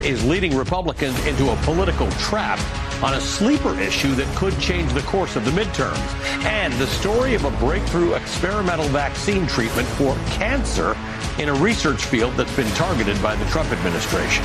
is leading Republicans into a political trap on a sleeper issue that could change the course of the midterms, and the story of a breakthrough experimental vaccine treatment for cancer in a research field that's been targeted by the Trump administration.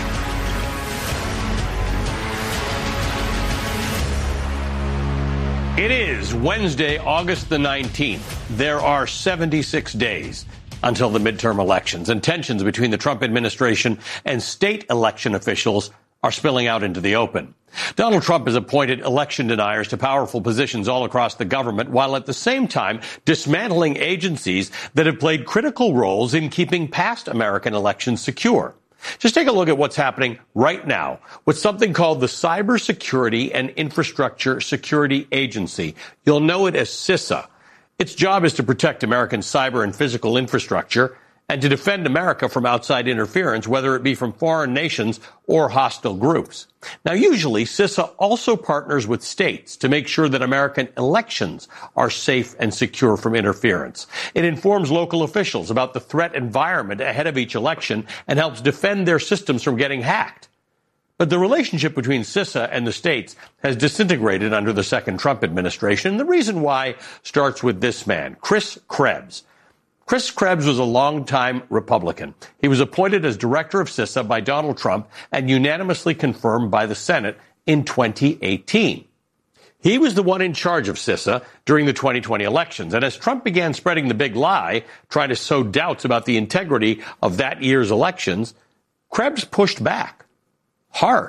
It is Wednesday, August the 19th. There are 76 days until the midterm elections, and tensions between the Trump administration and state election officials are spilling out into the open. Donald Trump has appointed election deniers to powerful positions all across the government, while at the same time dismantling agencies that have played critical roles in keeping past American elections secure. Just take a look at what's happening right now with something called the Cybersecurity and Infrastructure Security Agency. You'll know it as CISA. Its job is to protect American cyber and physical infrastructure and to defend America from outside interference, whether it be from foreign nations or hostile groups. Now, usually, CISA also partners with states to make sure that American elections are safe and secure from interference. It informs local officials about the threat environment ahead of each election and helps defend their systems from getting hacked. But the relationship between CISA and the states has disintegrated under the second Trump administration. The reason why starts with this man, Chris Krebs. Chris Krebs was a longtime Republican. He was appointed as director of CISA by Donald Trump and unanimously confirmed by the Senate in 2018. He was the one in charge of CISA during the 2020 elections. And as Trump began spreading the big lie, trying to sow doubts about the integrity of that year's elections, Krebs pushed back hard.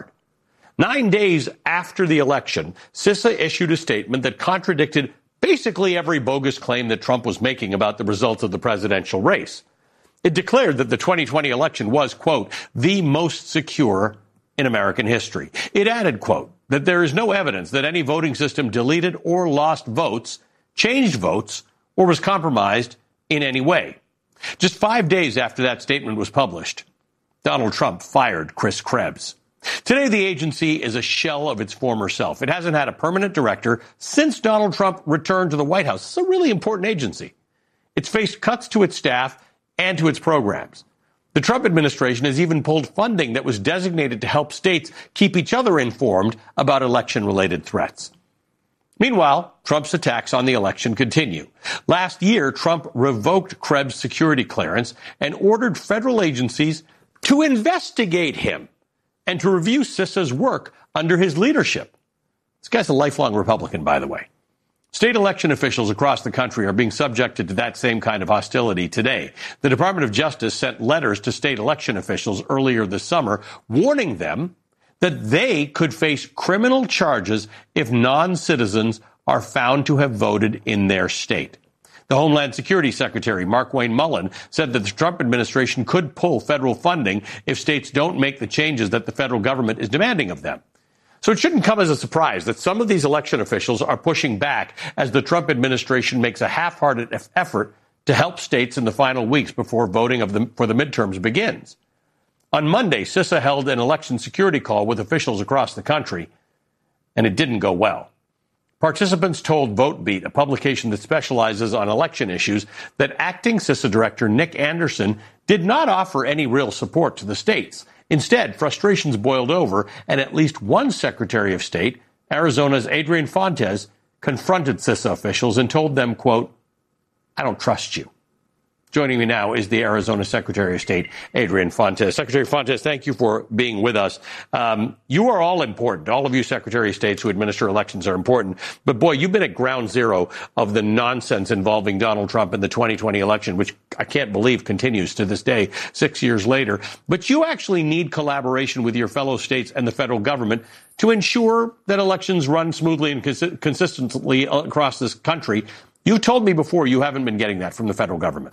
9 days after the election, CISA issued a statement that contradicted basically every bogus claim that Trump was making about the results of the presidential race. It declared that the 2020 election was, quote, the most secure in American history. It added, quote, that there is no evidence that any voting system deleted or lost votes, changed votes, or was compromised in any way. Just 5 days after that statement was published, Donald Trump fired Chris Krebs. Today, the agency is a shell of its former self. It hasn't had a permanent director since Donald Trump returned to the White House. It's a really important agency. It's faced cuts to its staff and to its programs. The Trump administration has even pulled funding that was designated to help states keep each other informed about election-related threats. Meanwhile, Trump's attacks on the election continue. Last year, Trump revoked Krebs' security clearance and ordered federal agencies to investigate him and to review CISA's work under his leadership. This guy's a lifelong Republican, by the way. State election officials across the country are being subjected to that same kind of hostility today. The Department of Justice sent letters to state election officials earlier this summer, warning them that they could face criminal charges if non-citizens are found to have voted in their state. The Homeland Security Secretary, Markwayne Mullin, said that the Trump administration could pull federal funding if states don't make the changes that the federal government is demanding of them. So it shouldn't come as a surprise that some of these election officials are pushing back as the Trump administration makes a half-hearted effort to help states in the final weeks before voting for the midterms begins. On Monday, CISA held an election security call with officials across the country, and it didn't go well. Participants told VoteBeat, a publication that specializes on election issues, that acting CISA director Nick Anderson did not offer any real support to the states. Instead, frustrations boiled over, and at least one Secretary of State, Arizona's Adrian Fontes, confronted CISA officials and told them, quote, I don't trust you. Joining me now is the Arizona Secretary of State, Adrian Fontes. Secretary Fontes, thank you for being with us. You are all important. All of you Secretary of States who administer elections are important. But, boy, you've been at ground zero of the nonsense involving Donald Trump in the 2020 election, which I can't believe continues to this day, 6 years later. But you actually need collaboration with your fellow states and the federal government to ensure that elections run smoothly and consistently across this country. You told me before you haven't been getting that from the federal government.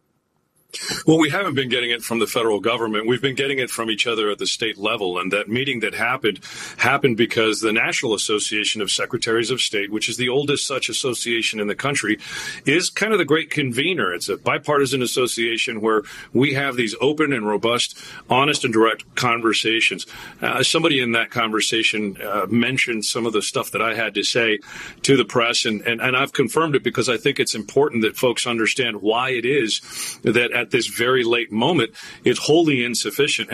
Well, we haven't been getting it from the federal government. We've been getting it from each other at the state level. And that meeting that happened because the National Association of Secretaries of State, which is the oldest such association in the country, is kind of the great convener. It's a bipartisan association where we have these open and robust, honest and direct conversations. Somebody in that conversation mentioned some of the stuff that I had to say to the press, and I've confirmed it because I think it's important that folks understand why it is that at this very late moment, it's wholly insufficient. And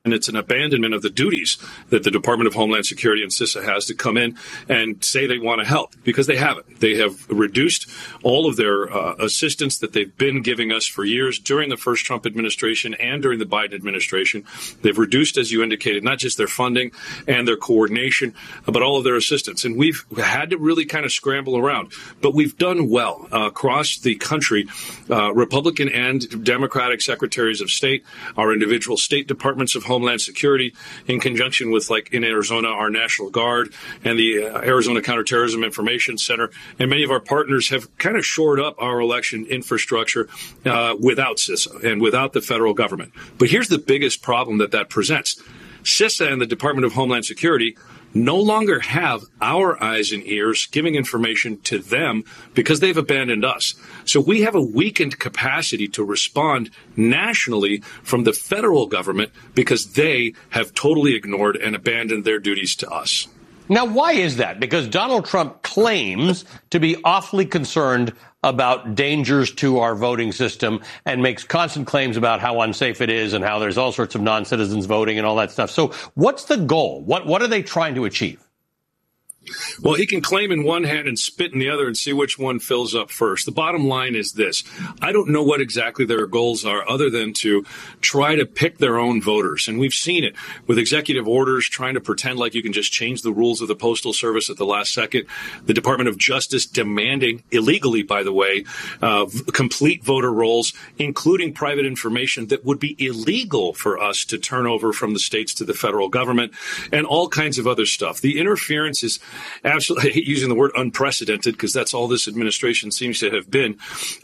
And it's an abandonment of the duties that the Department of Homeland Security and CISA has to come in and say they want to help, because they haven't. They have reduced all of their assistance that they've been giving us for years during the first Trump administration and during the Biden administration. They've reduced, as you indicated, not just their funding and their coordination, but all of their assistance. And we've had to really kind of scramble around. But we've done well across the country. Republican and Democratic secretaries of state, our individual state departments of Homeland Security, in conjunction with, like in Arizona, our National Guard and the Arizona Counterterrorism Information Center, and many of our partners have kind of shored up our election infrastructure without CISA and without the federal government. But here's the biggest problem that presents. CISA and the Department of Homeland Security no longer have our eyes and ears giving information to them because they've abandoned us. So we have a weakened capacity to respond nationally from the federal government because they have totally ignored and abandoned their duties to us. Now, why is that? Because Donald Trump claims to be awfully concerned about dangers to our voting system and makes constant claims about how unsafe it is and how there's all sorts of non-citizens voting and all that stuff. So what's the goal? What are they trying to achieve? Well, he can claim in one hand and spit in the other and see which one fills up first. The bottom line is this. I don't know what exactly their goals are other than to try to pick their own voters. And we've seen it with executive orders trying to pretend like you can just change the rules of the Postal Service at the last second. The Department of Justice demanding, illegally, by the way, complete voter rolls, including private information that would be illegal for us to turn over from the states to the federal government, and all kinds of other stuff. The interference is absolutely, I hate using the word unprecedented because that's all this administration seems to have been.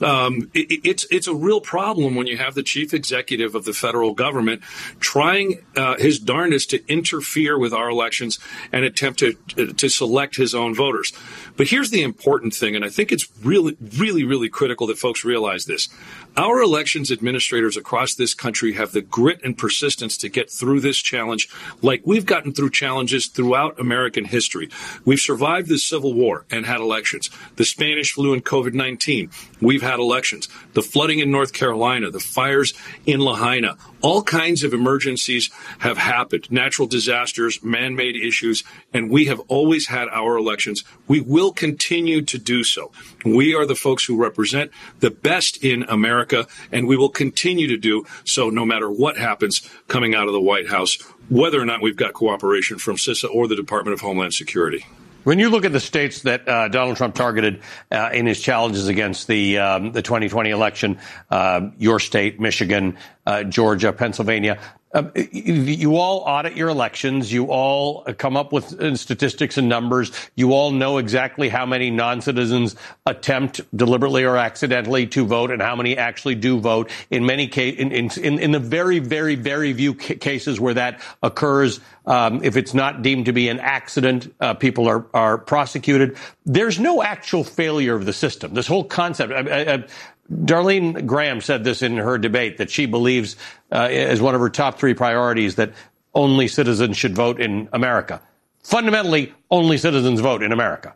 It's a real problem when you have the chief executive of the federal government trying his darndest to interfere with our elections and attempt to select his own voters. But here's the important thing, and I think it's really, really, really critical that folks realize this. Our elections administrators across this country have the grit and persistence to get through this challenge like we've gotten through challenges throughout American history. We've survived the Civil War and had elections. The Spanish flu and COVID-19, we've had elections. The flooding in North Carolina, the fires in Lahaina, all kinds of emergencies have happened. Natural disasters, man-made issues, and we have always had our elections. We will continue to do so. We are the folks who represent the best in America, and we will continue to do so no matter what happens coming out of the White House, whether or not we've got cooperation from CISA or the Department of Homeland Security. When you look at the states that Donald Trump targeted in his challenges against the 2020 election, your state, Michigan, Georgia, Pennsylvania, you all audit your elections. You all come up with statistics and numbers. You all know exactly how many non-citizens attempt deliberately or accidentally to vote and how many actually do vote. In many cases, in the very, very, very few cases where that occurs, if it's not deemed to be an accident, people are prosecuted. There's no actual failure of the system. This whole concept. Darlene Graham said this in her debate, that she believes as one of her top three priorities that only citizens should vote in America. Fundamentally, only citizens vote in America.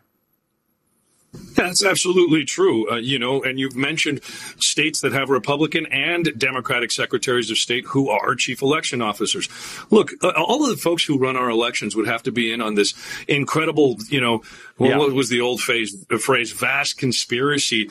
That's absolutely true. And you've mentioned states that have Republican and Democratic secretaries of state who are chief election officers. Look, all of the folks who run our elections would have to be in on this incredible, what was the old phrase, vast conspiracy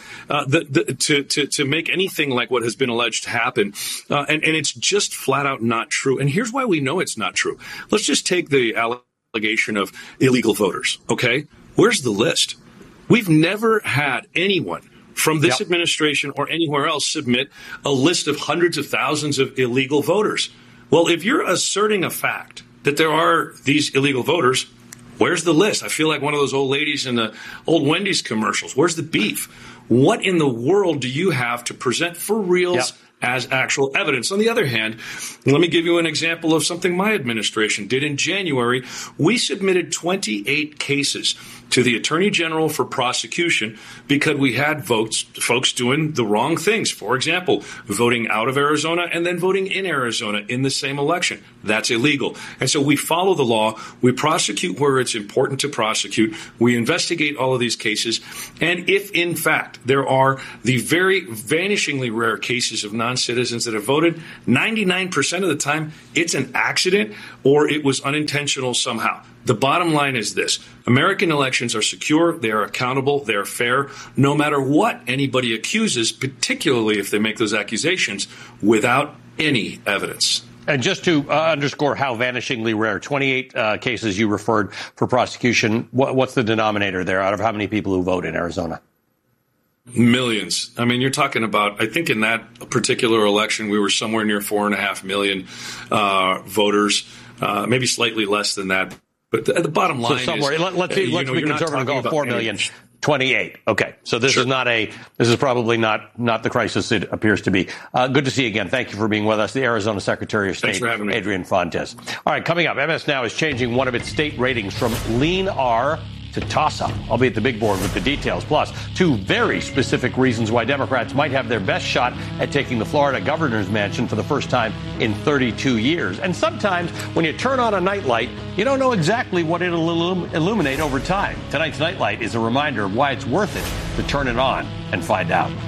to make anything like what has been alleged happen. And it's just flat out not true. And here's why we know it's not true. Let's just take the allegation of illegal voters. OK, where's the list? We've never had anyone from this administration or anywhere else submit a list of hundreds of thousands of illegal voters. Well, if you're asserting a fact that there are these illegal voters, where's the list? I feel like one of those old ladies in the old Wendy's commercials. Where's the beef? What in the world do you have to present for reals as actual evidence? On the other hand, let me give you an example of something my administration did in January. We submitted 28 cases to the Attorney General for prosecution because we had folks doing the wrong things. For example, voting out of Arizona and then voting in Arizona in the same election. that's illegal. And so we follow the law. We prosecute where it's important to prosecute. We investigate all of these cases. And if, in fact, there are the very vanishingly rare cases of non-citizens that have voted, 99% of the time, it's an accident or it was unintentional somehow. The bottom line is this. American elections are secure, they are accountable, they are fair, no matter what anybody accuses, particularly if they make those accusations without any evidence. And just to underscore how vanishingly rare, 28 cases you referred for prosecution. What's the denominator there out of how many people who vote in Arizona? Millions. I mean, you're talking about, I think in that particular election, we were somewhere near 4.5 million voters, maybe slightly less than that. But the bottom line somewhere, is, let's be conservative and go 4 million. 28. Okay. So this is probably not the crisis it appears to be. Good to see you again. Thank you for being with us. The Arizona Secretary of State, Adrian Fontes. All right. Coming up, MS Now is changing one of its state ratings from lean R to toss-up. I'll be at the big board with the details. Plus, two very specific reasons why Democrats might have their best shot at taking the Florida governor's mansion for the first time in 32 years. And sometimes when you turn on a nightlight, you don't know exactly what it'll illuminate over time. Tonight's Nightlight is a reminder of why it's worth it to turn it on and find out.